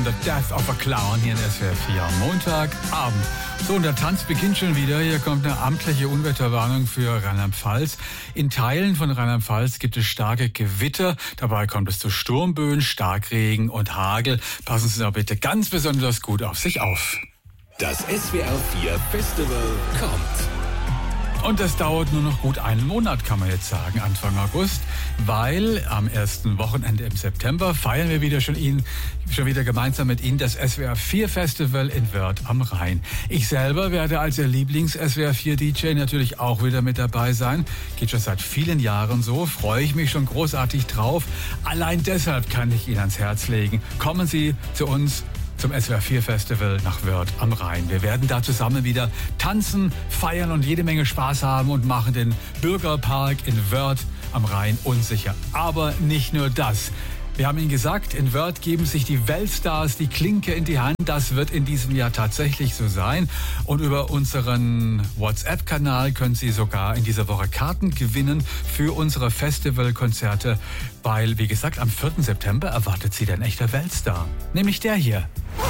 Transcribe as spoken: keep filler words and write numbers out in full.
The Death of a Clown hier in S W R vier am Montagabend. So, und der Tanz beginnt schon wieder. Hier kommt eine amtliche Unwetterwarnung für Rheinland-Pfalz. In Teilen von Rheinland-Pfalz gibt es starke Gewitter. Dabei kommt es zu Sturmböen, Starkregen und Hagel. Passen Sie da bitte ganz besonders gut auf sich auf. Das S W R vier Festival kommt. Und das dauert nur noch gut einen Monat, kann man jetzt sagen, Anfang August, weil am ersten Wochenende im September feiern wir wieder schon, Ihnen, schon wieder gemeinsam mit Ihnen das S W R vier Festival in Wörth am Rhein. Ich selber werde als Ihr Lieblings-S W R vier D J natürlich auch wieder mit dabei sein. Geht schon seit vielen Jahren so, freue ich mich schon großartig drauf. Allein deshalb kann ich Ihnen ans Herz legen, kommen Sie zu uns zum S W R vier Festival nach Wörth am Rhein. Wir werden da zusammen wieder tanzen, feiern und jede Menge Spaß haben und machen den Bürgerpark in Wörth am Rhein unsicher. Aber nicht nur das. Wir haben Ihnen gesagt, in Wörth geben sich die Weltstars die Klinke in die Hand. Das wird in diesem Jahr tatsächlich so sein. Und über unseren WhatsApp-Kanal können Sie sogar in dieser Woche Karten gewinnen für unsere Festivalkonzerte. Weil, wie gesagt, am vierten September erwartet Sie ein echter Weltstar. Nämlich der hier.